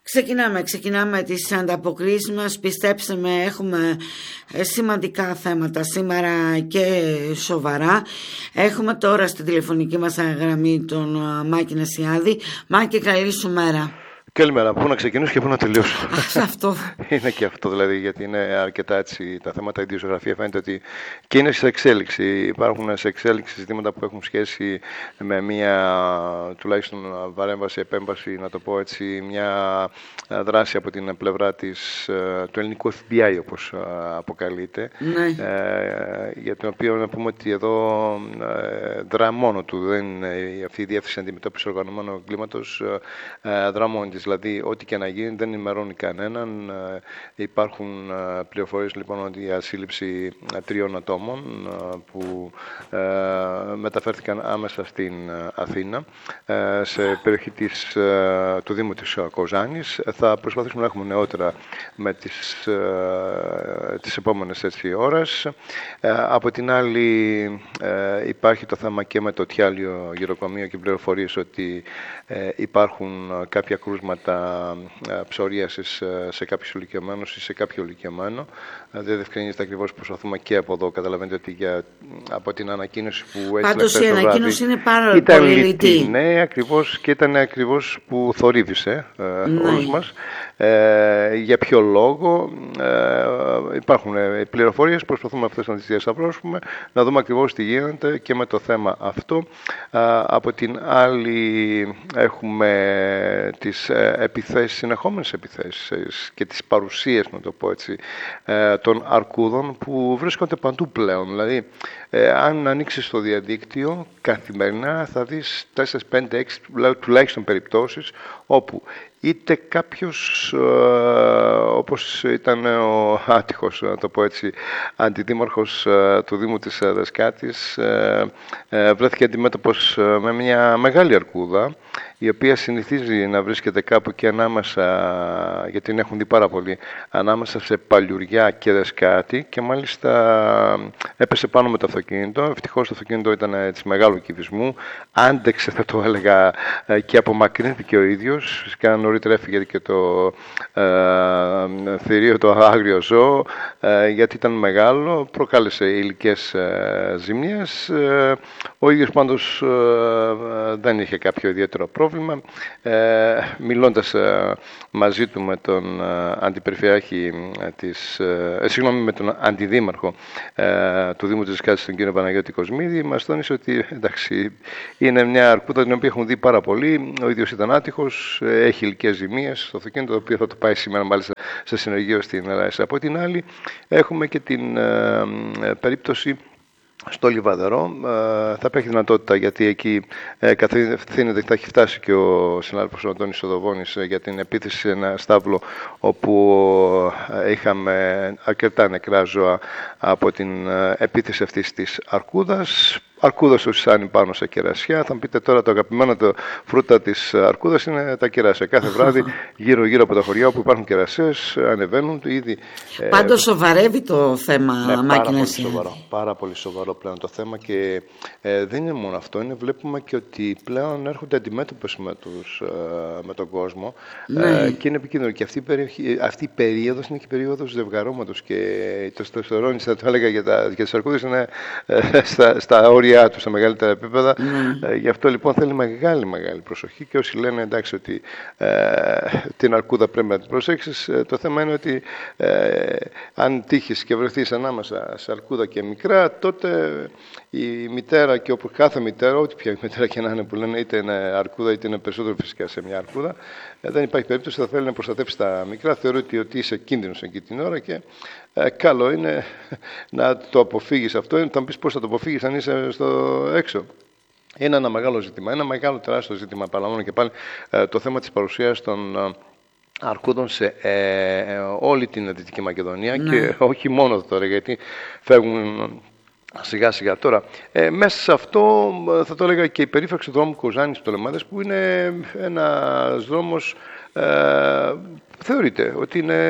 Ξεκινάμε τις ανταποκρίσεις μας. Πιστέψτε με, έχουμε σημαντικά θέματα σήμερα και σοβαρά. Έχουμε τώρα στην τηλεφωνική μας γραμμή τον Μάκη Νασιάδη. Μάκη, καλή σου μέρα. Καλημέρα. Πού να ξεκινήσω και πού να τελειώσω. Αυτό. Είναι και αυτό δηλαδή, γιατί είναι αρκετά έτσι τα θέματα. Η ιδιογραφία φαίνεται ότι και είναι σε εξέλιξη. Υπάρχουν σε εξέλιξη ζητήματα που έχουν σχέση με μια τουλάχιστον παρέμβαση, επέμβαση, να το πω έτσι, μια δράση από την πλευρά του ελληνικού FBI, όπως αποκαλείται. Ναι. Για τον οποίο να πούμε ότι εδώ δρά μόνο του. Δεν είναι αυτή η διεύθυνση αντιμετώπισης οργανωμένου εγκλήματος, δρά μόνη της. Δηλαδή, ό,τι και να γίνει δεν ενημερώνει κανέναν. Υπάρχουν πληροφορίες λοιπόν ότι η ασύλληψη 3 ατόμων που μεταφέρθηκαν άμεσα στην Αθήνα, σε περιοχή του Δήμου της Κοζάνης. Θα προσπαθήσουμε να έχουμε νεότερα με τις επόμενες ώρες. Από την άλλη υπάρχει το θέμα και με το Τιάλιο γυροκομείο και πληροφορίες ότι υπάρχουν κάποια κρούσματα ψωρίασης σε κάποιους ηλικιωμένους ή σε κάποιο ηλικιωμένο. Δεν διευκρινίζεται ακριβώς, προσπαθούμε και από εδώ. Καταλαβαίνετε ότι από την ανακοίνωση που έτσι. Πάντως η ανακοίνωση είναι πάρα πολύ λιτή. Ναι, ακριβώς, και ήταν ακριβώς που θορύβησε όλους μας. Για ποιο λόγο υπάρχουν πληροφορίες, προσπαθούμε αυτές να τις διασταυρώσουμε, να δούμε ακριβώς τι γίνεται και με το θέμα αυτό. Από την άλλη έχουμε τις επιθέσεις, συνεχόμενες επιθέσεις και τις παρουσίες, να το πω έτσι, των αρκούδων που βρίσκονται παντού πλέον. Δηλαδή, αν ανοίξεις το διαδίκτυο καθημερινά θα δεις 4, 5, 6 τουλάχιστον περιπτώσεις όπου είτε κάποιος, όπως ήταν ο άτυχος, να το πω έτσι, αντιδήμαρχος του Δήμου της Δασκάτης, βρέθηκε αντιμέτωπος με μια μεγάλη αρκούδα, η οποία συνηθίζει να βρίσκεται κάπου και ανάμεσα, γιατί την έχουν δει πάρα πολύ, ανάμεσα σε Παλιουριά και Δασκάτη, και μάλιστα έπεσε πάνω με το αυτοκίνητο. Ευτυχώς το αυτοκίνητο ήταν έτσι μεγάλου κυβισμού, άντεξε, θα το έλεγα, και απομακρύνθηκε ο ίδιος. Φυσικά νωρίτερα έφυγε και το θηρίο, το άγριο ζώο, γιατί ήταν μεγάλο, προκάλεσε υλικές ζημιές. Ο ίδιος πάντως δεν είχε κάποιο ιδιαίτερο πρόβλημα. Μιλώντας μαζί του με τον αντιπεριφερειάρχη με τον αντιδήμαρχο του Δήμου της Δασκάτης, τον κύριο Παναγιώτη Κοσμίδη, μας τόνισε ότι εντάξει, είναι μια αρκούδα την οποία έχουν δει πάρα πολύ. Ο ίδιος ήταν άτυχος, έχει υλικές ζημίες στο αυτοκίνητο, το οποίο θα το πάει σήμερα μάλιστα σε συνεργείο στην Ελλάδα. Από την άλλη έχουμε και την περίπτωση στο Λιβαδερό. Θα υπάρχει δυνατότητα, γιατί εκεί κατευθύνεται, θα έχει φτάσει και ο συνάδελφος ο Αντώνης Οδοβόνης για την επίθεση σε ένα στάβλο όπου είχαμε αρκετά νεκρά ζώα από την επίθεση αυτής της αρκούδας. Αρκούδας ουσιάνει πάνω σε κερασιά. Θα μου πείτε τώρα, το αγαπημένο το φρούτα της αρκούδας είναι τα κεράσια. Κάθε βράδυ γύρω-γύρω από τα χωριά όπου υπάρχουν κερασιές ανεβαίνουν ήδη. Πάντως σοβαρεύει το θέμα, Μάκη Νασιάδη. Πάρα πολύ σοβαρό πλέον το θέμα, και δεν είναι μόνο αυτό. Βλέπουμε και ότι πλέον έρχονται αντιμέτωπες με τον κόσμο, και είναι επικίνδυνο. Και αυτή η περίοδος είναι και η περίοδος ζευγαρώματος, και το τεστοστερόνη, θα το έλεγα για τις αρκούδες, είναι στα όρια του, στα μεγαλύτερα επίπεδα. Γι' αυτό λοιπόν θέλει μεγάλη προσοχή, και όσοι λένε εντάξει ότι την αρκούδα πρέπει να την προσέξεις, το θέμα είναι ότι αν τύχεις και βρεθείς ανάμεσα σε αρκούδα και μικρά, τότε η μητέρα, και όπου κάθε μητέρα, ό,τι πια μητέρα και να είναι, που λένε είτε είναι αρκούδα είτε είναι περισσότερο φυσικά σε μια αρκούδα, δεν υπάρχει περίπτωση, θα θέλει να προστατεύσει τα μικρά, θεωρεί ότι είσαι κίνδυνος εκεί την ώρα, και καλό είναι να το αποφύγεις αυτό. Θα μου πεις πώς θα το αποφύγεις αν είσαι στο έξω. Είναι ένα μεγάλο ζήτημα, ένα μεγάλο τεράστιο ζήτημα. Παραλαμβάνω και πάλι το θέμα της παρουσίας των αρκούδων σε όλη την Δυτική Μακεδονία, και όχι μόνο τώρα, γιατί φεύγουν σιγά σιγά. Τώρα, μέσα σε αυτό θα το έλεγα και η περίφραξη του δρόμου Κοζάνης-Πτολεμάδες, που είναι ένας δρόμος θεωρείται ότι είναι,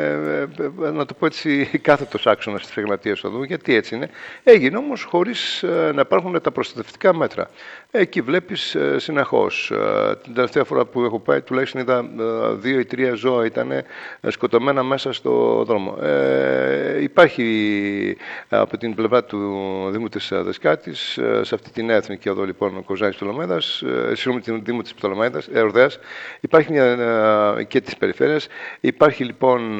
να το πω έτσι, κάθετος άξονας της Εγνατίας Οδού. Γιατί έτσι είναι. Έγινε όμως χωρίς να υπάρχουν τα προστατευτικά μέτρα. Εκεί βλέπεις συνεχώς. Την τελευταία φορά που έχω πάει, τουλάχιστον είδα 2 ή 3 ζώα ήταν σκοτωμένα μέσα στο δρόμο. Υπάρχει από την πλευρά του Δήμου της Δεσκάτης, σε αυτή την εθνική οδό λοιπόν Κοζάνης Πτολεμαίδας, συγγνώμη, την Δήμου της Ορδέας, υπάρχει και της περιφέρειας. Υπάρχει λοιπόν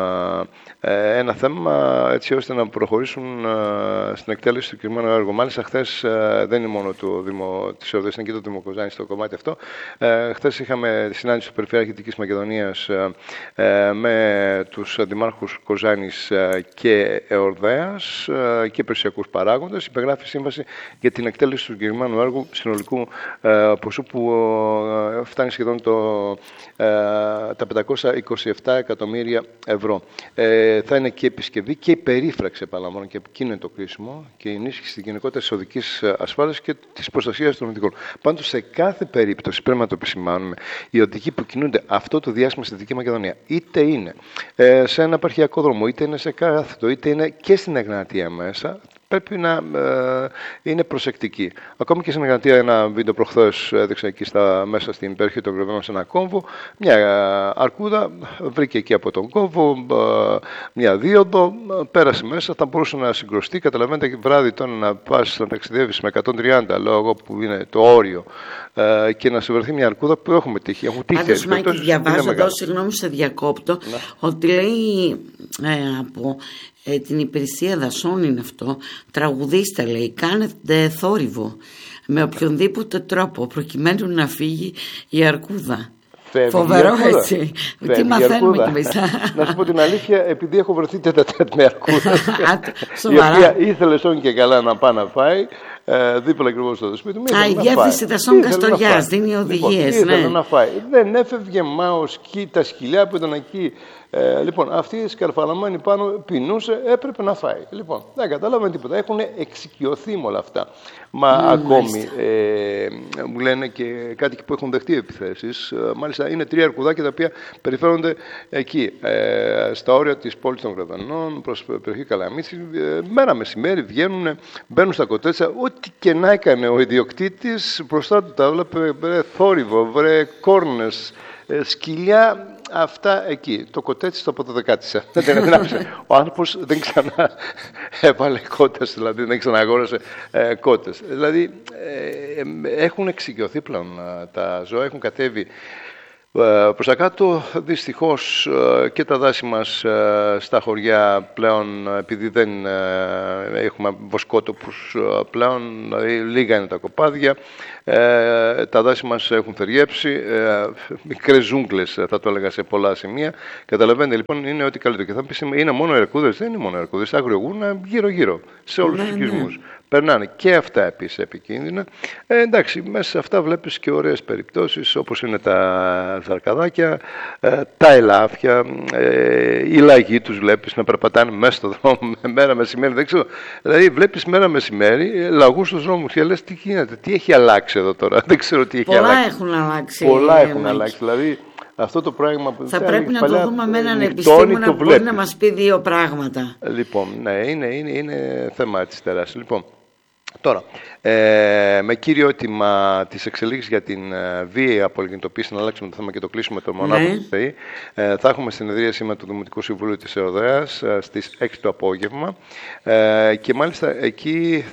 ένα θέμα έτσι ώστε να προχωρήσουν στην εκτέλεση του συγκεκριμένου έργου. Μάλιστα, χθες δεν είναι μόνο το Δήμο της Ορδέας, είναι και το Δήμο Κοζάνης στο κομμάτι αυτό. Χθες είχαμε συνάντηση του Περιφέρειας Δυτικής Μακεδονίας με τους αντιμάρχους Κοζάνης και Ορδέας και περιουσιακούς παράγοντες. Υπεγράφει σύμβαση για την εκτέλεση του συγκεκριμένου έργου συνολικού ποσού που φτάνει σχεδόν τα 527 εκατομμύρια ευρώ. Θα είναι και η επισκευή και η περίφραξη, επαναλαμβάνω, και εκείνο είναι το κρίσιμο, και η ενίσχυση της γενικότερης οδικής ασφάλειας και της προστασίας των οδικών. Πάντως, σε κάθε περίπτωση πρέπει να το επισημάνουμε, οι οδικοί που κινούνται αυτό το διάστημα στη Δυτική Μακεδονία, είτε είναι σε ένα επαρχιακό δρόμο, είτε είναι σε κάθετο, είτε είναι και στην Εγνατία μέσα, πρέπει να είναι προσεκτικοί. Ακόμη και στην Εγνατία, ένα βίντεο προχθές έδειξα εκεί μέσα στην περιοχή των Κρεβένων, σε ένα κόμβο, μια αρκούδα βρήκε εκεί από τον κόμβο μια δίωδο, πέρασε μέσα, θα μπορούσε να συγκρουστεί. Καταλαβαίνετε, βράδυ τώρα να πας να ταξιδεύεις με 130 λόγω που είναι το όριο και να σου βρεθεί μια αρκούδα που έχουμε τύχει. Πάντως, Μάκη, διαβάζω εδώ, συγγνώμη σε διακόπτω, ότι λέει από την υπηρεσία δασών είναι αυτό, τραγουδίστα λέει, κάνετε θόρυβο με οποιονδήποτε τρόπο προκειμένου να φύγει η αρκούδα. Φοβερό, έτσι. Τι μαθαίνουμε κι εμείς. Να σου πω την αλήθεια, επειδή έχω βρεθεί τέταρτη με αρκούδα, η οποία ήθελε σόν και καλά να πάει να φάει, δίπλα ακριβώς στο σπίτι μου. Η διεύθυνση δασών Καστοριάς δίνει οδηγίες. Ήθελε να φάει. Δεν έφευγε τα σκυλιά που ήταν εκεί. Λοιπόν, αυτή σκαρφαλωμένη πάνω πεινούσε, έπρεπε να φάει. Λοιπόν, δεν καταλάβαινε τίποτα. Έχουν εξοικειωθεί με όλα αυτά. Μα ακόμη μου λένε και κάτι που έχουν δεχτεί επιθέσεις. Μάλιστα, είναι 3 αρκουδάκια τα οποία περιφέρονται εκεί, στα όρια της πόλης των Κρεβενών, προς περιοχή Καλαμίτσι. Μέρα μεσημέρι μπαίνουν στα κοτέτσα. Ό,τι και να έκανε ο ιδιοκτήτης, μπροστά του τα έβλεπε, θόρυβο, κόρνες, σκυλιά. Αυτά εκεί. Το κοτέτσι το αποδεκάτησε. Ο άνθρωπος δεν ξανά έβαλε κότες, δηλαδή δεν ξαναγόρασε κότες. Δηλαδή έχουν εξοικειωθεί πλέον τα ζώα, έχουν κατέβει προς τα κάτω. Δυστυχώς και τα δάση μας στα χωριά πλέον, επειδή δεν έχουμε βοσκότοπους πλέον, λίγα είναι τα κοπάδια, τα δάση μας έχουν θεριέψει, μικρές ζούγκλες θα το έλεγα σε πολλά σημεία. Καταλαβαίνετε λοιπόν, είναι ό,τι καλύτερο. Και θα πεις, είναι μόνο αρκούδες? Δεν είναι μόνο αρκούδες, αγριογούνα γύρω-γύρω σε όλους τους οικισμούς. Περνάνε και αυτά επίσης επικίνδυνα. Εντάξει, μέσα σε αυτά βλέπεις και ωραίες περιπτώσεις, όπως είναι τα ζαρκαδάκια, τα ελάφια, οι λαγοί τους βλέπεις να περπατάνε μέσα στο δρόμο μέρα μεσημέρι. Δεν ξέρω. Δηλαδή βλέπεις μέρα μεσημέρι λαγούς στους δρόμους και λες τι γίνεται, τι έχει αλλάξει εδώ τώρα. Δεν ξέρω τι έχει αλλάξει. Πολλά έχουν αλλάξει. Δηλαδή αυτό το πράγμα που θα πρέπει να το δούμε με έναν επιστήμονα που μπορεί να μας πει 2 πράγματα. Λοιπόν, ναι, είναι θέμα της τεράστιας. Λοιπόν, τώρα, με κύριο αίτημα της εξελίξης για την βίαιη απολιγνητοποίηση, να αλλάξουμε το θέμα και το κλείσουμε το μονάδο του ΔΕΗ, θα έχουμε συνεδρίαση με το Δημοτικό Συμβούλιο της Ορδέας στις 6 το απόγευμα και μάλιστα εκεί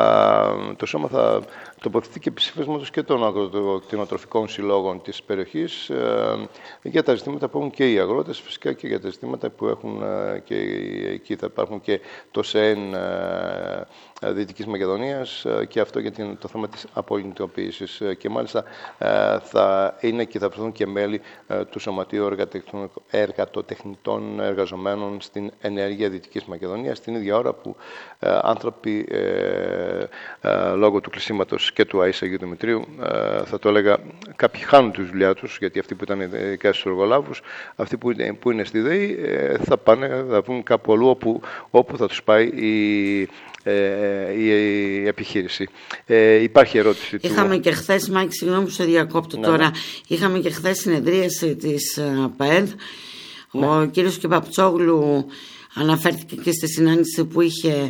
το σώμα θα τοποθετεί και ψηφίσματος και των αγροτικών συλλόγων της περιοχής για τα ζητήματα που έχουν και οι αγρότες, φυσικά και για τα ζητήματα που έχουν και εκεί. Θα υπάρχουν και το ΣΕΝ Δυτικής Μακεδονίας και αυτό για το θέμα της απολιγνητοποίησης. Και μάλιστα θα είναι και θα βρεθούν και μέλη του Σωματείου Εργατοτεχνητών Εργαζομένων στην Ενέργεια Δυτικής Μακεδονίας, την ίδια ώρα που άνθρωποι λόγω του κλεισίματος όπως και του Άης Αγίου Δημητρίου, θα το έλεγα, κάποιοι χάνουν τη δουλειά τους, γιατί αυτοί που ήταν ειδικά στους εργολάβους, αυτοί που είναι στη ΔΕΗ, θα πάνε, θα βγουν κάπου αλλού όπου θα τους πάει η επιχείρηση. Υπάρχει ερώτηση. Είχαμε και χθες, Μάκη, συγγνώμη που σε διακόπτω τώρα, είχαμε και χθες συνεδρίαση της ΠΑΕΔ. Ο κύριος Κεπαπτσόγλου αναφέρθηκε και στη συνάντηση που είχε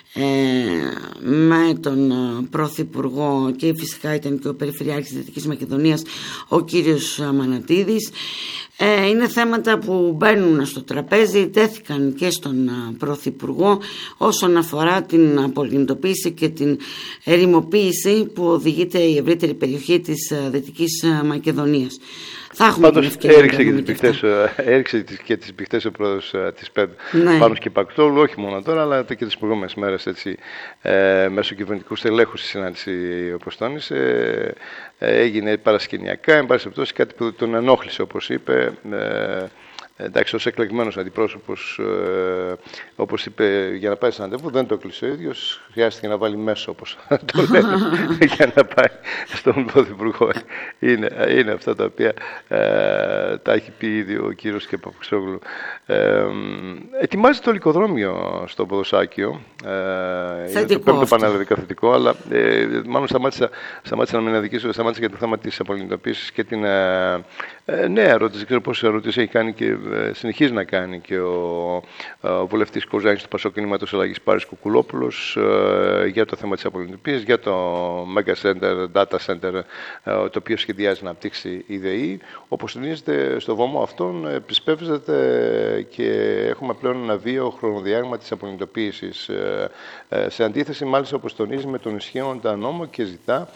με τον Πρωθυπουργό, και φυσικά ήταν και ο Περιφερειάρχης της Δυτικής Μακεδονίας, ο κύριος Μανατίδης. Είναι θέματα που μπαίνουν στο τραπέζι, τέθηκαν και στον Πρωθυπουργό όσον αφορά την απολυμνητοποίηση και την ερημοποίηση που οδηγείται η ευρύτερη περιοχή της Δυτικής Μακεδονίας. Θα έχουμε την ευκαιρία. Έριξε και τις πηχτές ο πρόεδρος της ΠΕΔ, Πάνος Κεπαπτσόγλου, όχι μόνο τώρα, αλλά και τις προηγούμενες μέρες, μέσω κυβερνητικού στελέχους στη συνάντηση, όπως τόνισε. Έγινε παρασκηνιακά, εν πάση περιπτώσει κάτι που τον ενόχλησε, όπως είπε. Εντάξει, ως εκλεγμένος αντιπρόσωπος, όπως είπε, για να πάει σε ραντεβού, δεν το έκλεισε ο ίδιος. Χρειάστηκε να βάλει μέσο, όπως το λένε, για να πάει στον Πρωθυπουργό. Είναι αυτά τα οποία τα έχει πει ήδη ο κύριος Κεπαπτσόγλου. Ετοιμάζει το λικοδρόμιο στο Ποδοσάκιο. Το πέμπτο πανελλαδικό θετικό, αλλά μάλλον σταμάτησα να με αδικήσω, σταμάτησα για το θέμα της απολυμνητοποίησης και την νέα ερώτηση. Δεν ξέρω πόσες ερωτήσεις έχει κάνει και συνεχίζει να κάνει και ο βουλευτής Κοζάνης του Πασόκ Κινήματος Αλλαγής, Πάρης Κουκουλόπουλος, για το θέμα της απολυμνητοποίησης, για το Mega Center, Data Center, το οποίο σχεδιάζει να αναπτύξει η ΔΕΗ. Όπως τονίζεται, στο βωμό αυτόν επισπεύζεται και έχουμε πλέον ένα βίαιο χρονοδιάγραμμα της απολυμνητοποίησης. Σε αντίθεση, μάλιστα, όπως τονίζει, με τον ισχύοντα νόμο, και ζητά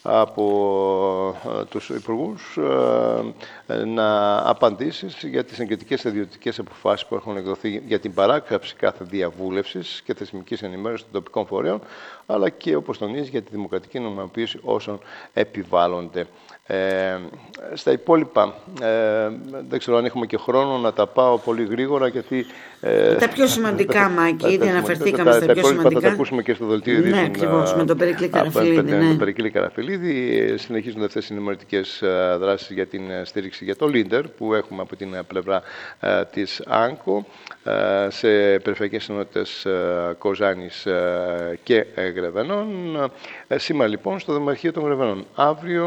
από τους υπουργούς να απαντήσεις για τις εγκριτικές ιδιωτικές αποφάσεις που έχουν εκδοθεί για την παράκαψη κάθε διαβούλευσης και θεσμικής ενημέρωσης των τοπικών φορέων, αλλά και, όπως τονίζει, για τη δημοκρατική νομιμοποίηση όσων επιβάλλονται. Στα υπόλοιπα, δεν ξέρω αν έχουμε και χρόνο να τα πάω πολύ γρήγορα, γιατί τα πιο σημαντικά, Μάκη, ήδη αναφερθήκαμε στα πιο σημαντικά. Θα τα ακούσουμε και στο δελτίο ειδήσεων. Ναι, ακριβώς, με τον Περικλή Καραφυλλίδη. Με τον Περικλή Καραφυλλίδη. Συνεχίζονται αυτές οι ενημερωτικές δράσεις για την στήριξη για το Λίντερ που έχουμε από την πλευρά της ΆΝΚΟ σε περιφερειακές ενότητες Κοζάνης και Γρεβενών. Σήμερα, λοιπόν, στο Δημαρχείο των Γρεβενών. Αύριο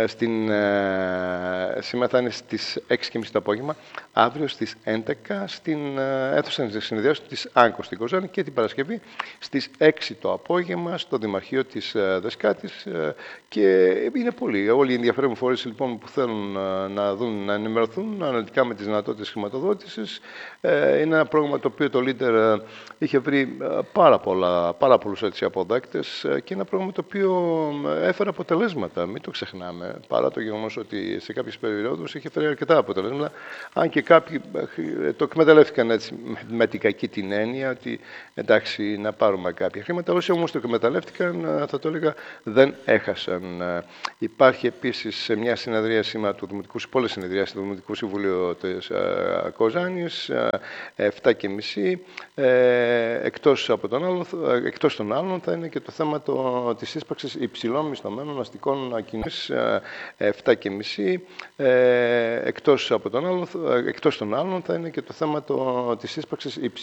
σήμερα θα είναι στις 6.30 το απόγευμα, αύριο στις 11 στην αίθουσα συνεδριάσεων της ΆΝΚΟ στην Κοζάνη, και την Παρασκευή στις 6 το απόγευμα στο Δημαρχείο της Δεσκάτης. Και είναι πολλοί. Όλοι οι ενδιαφέρον φορείς, λοιπόν, που θέλουν να δουν, να ενημερωθούν αναλυτικά με τις δυνατότητες χρηματοδότησης. Είναι ένα πρόγραμμα το οποίο το Leader είχε βρει πάρα πολλούς αποδέκτες, και ένα πρόγραμμα το οποίο έφερε αποτελέσματα. Μην το ξεχνάμε. Παρά το γεγονός ότι σε κάποιες περιόδους είχε φέρει αρκετά αποτελέσματα, αν και κάποιοι το εκμεταλλεύτηκαν έτσι, με την κακή την έννοια ότι εντάξει, να πάρουμε κάποια χρήματα. Όσοι όμως το εκμεταλλεύτηκαν, θα το έλεγα, δεν έχασαν. Υπάρχει επίσης σε μια συνεδρία σήμερα του Δημοτικού, σε πολλές συνεδριάσεις του Δημοτικού Συμβουλίου της Κοζάνης, 7.30. Εκτός των άλλων θα είναι και το θέμα της σύσπαξης υψηλών μισθωμένων αστικών κοινωνιών, 7.30. Εκτός των άλλων θα είναι και το θέμα της σύσπαξης υψηλών